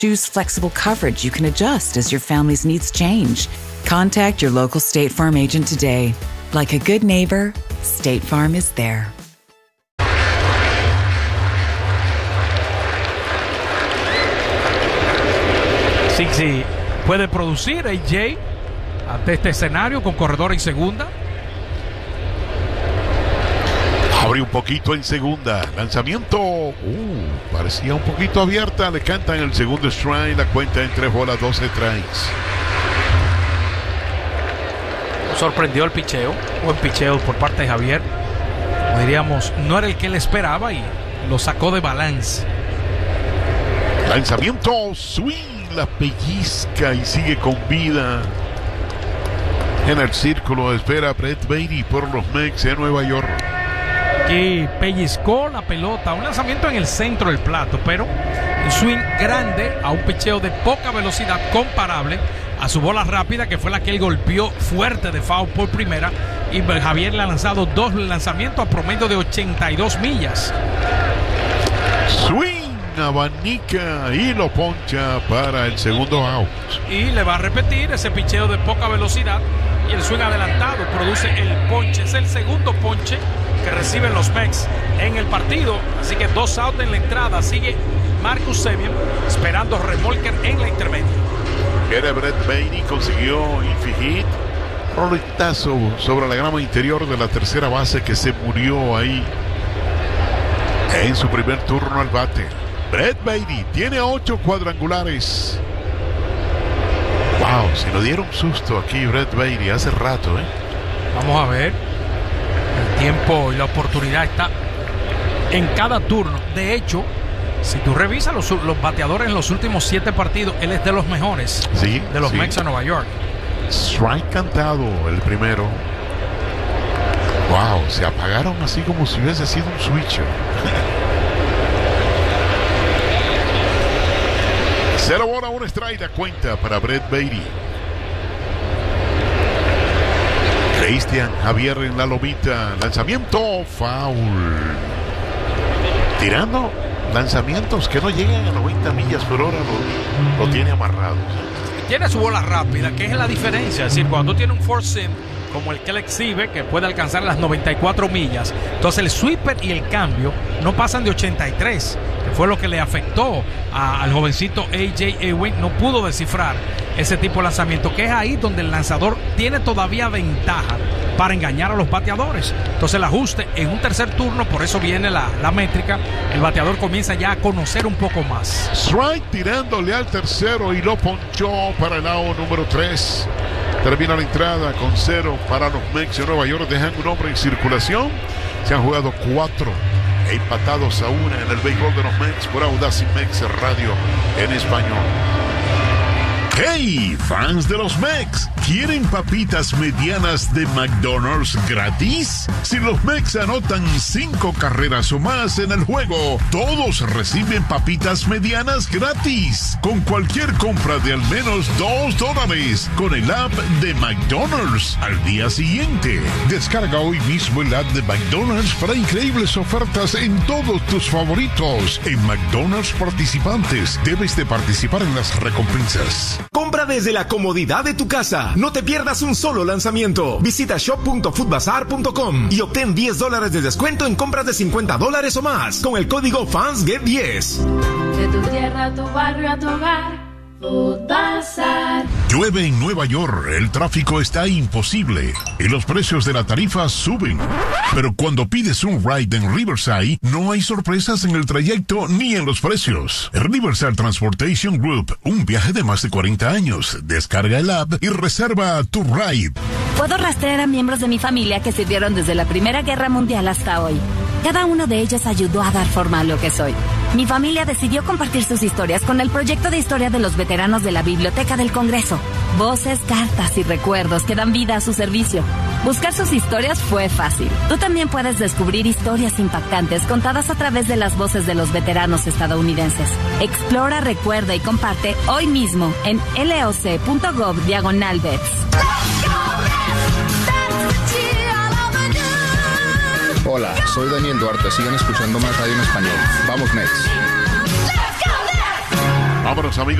Choose flexible coverage you can adjust as your family's needs change. Contact your local State Farm agent today. Like a good neighbor, State Farm is there. Sí, puede producir AJ ante este escenario con corredor en segunda. Abre un poquito en segunda. Lanzamiento. Parecía un poquito abierta. Le cantan el segundo strike. La cuenta en 3 bolas, 12 strikes. Sorprendió el picheo. Buen picheo por parte de Javier. Como diríamos, no era el que él esperaba y lo sacó de balance. Lanzamiento. Swing. La pellizca y sigue con vida. En el círculo espera Brett Baty por los Mets de Nueva York. Que pellizcó la pelota, un lanzamiento en el centro del plato, pero un swing grande a un picheo de poca velocidad comparable a su bola rápida, que fue la que él golpeó fuerte de foul por primera, y Javier le ha lanzado 2 lanzamientos a promedio de 82 millas. Swing, abanica y lo poncha para el segundo out. Y le va a repetir ese picheo de poca velocidad y el swing adelantado produce el ponche. Es el segundo ponche que reciben los Mets en el partido, así que 2 outs en la entrada. Sigue Marcus Semien esperando remolque en la intermedia. Era Brett Baty, consiguió infield hit, roletazo sobre la grama interior de la tercera base que se murió ahí en su primer turno al bate. Brett Baty tiene 8 cuadrangulares. Wow, se lo dieron susto aquí Brett Baty hace rato, Vamos a ver. El tiempo y la oportunidad está en cada turno. De hecho, si tú revisas los bateadores en los últimos 7 partidos, él es de los mejores de los Mets de Nueva York. Strike cantado el primero. Wow, se apagaron así como si hubiese sido un switcher. 0 bola, 1 strike la cuenta para Brett Baty. Cristian Javier en la lomita. Lanzamiento, foul. Tirando lanzamientos que no llegan a 90 millas por hora, lo tiene amarrado. Tiene su bola rápida, que es la diferencia. Es decir, cuando tiene un four seam como el que él exhibe, que puede alcanzar las 94 millas, entonces el sweeper y el cambio no pasan de 83, que fue lo que le afectó al jovencito AJ Ewing. No pudo descifrar ese tipo de lanzamiento, que es ahí donde el lanzador tiene todavía ventaja para engañar a los bateadores. Entonces el ajuste en un tercer turno, por eso viene la métrica, el bateador comienza ya a conocer un poco más. Strike tirándole al tercero y lo ponchó para el out número 3. Termina la entrada con 0 para los Mets de Nueva York, dejan un hombre en circulación. Se han jugado 4 empatados a 1 en el béisbol de los Mets por Audacy Mets Radio en español. ¡Hey, fans de los Mets! ¿Quieren papitas medianas de McDonald's gratis? Si los Mets anotan 5 carreras o más en el juego, todos reciben papitas medianas gratis con cualquier compra de al menos $2 con el app de McDonald's al día siguiente. Descarga hoy mismo el app de McDonald's para increíbles ofertas en todos tus favoritos. En McDonald's participantes, debes de participar en las recompensas. Compra desde la comodidad de tu casa. No te pierdas un solo lanzamiento. Visita shop.foodbazar.com y obtén $10 de descuento en compras de $50 o más con el código FANSGET10. De tu tierra a tu barrio a tu hogar. Foodbazar. Llueve en Nueva York, el tráfico está imposible y los precios de la tarifa suben. Pero cuando pides un ride en Riverside, no hay sorpresas en el trayecto ni en los precios. Riverside Transportation Group, un viaje de más de 40 años. Descarga el app y reserva tu ride. Puedo rastrear a miembros de mi familia que sirvieron desde la Primera Guerra Mundial hasta hoy. Cada uno de ellos ayudó a dar forma a lo que soy. Mi familia decidió compartir sus historias con el proyecto de historia de los veteranos de la Biblioteca del Congreso. Voces, cartas y recuerdos que dan vida a su servicio. Buscar sus historias fue fácil. Tú también puedes descubrir historias impactantes contadas a través de las voces de los veteranos estadounidenses. Explora, recuerda y comparte hoy mismo en loc.gov/vets. Hola, soy Daniel Duarte. Sigan escuchando más radio en español. ¡Vamos, Mets! Vámonos, amigos.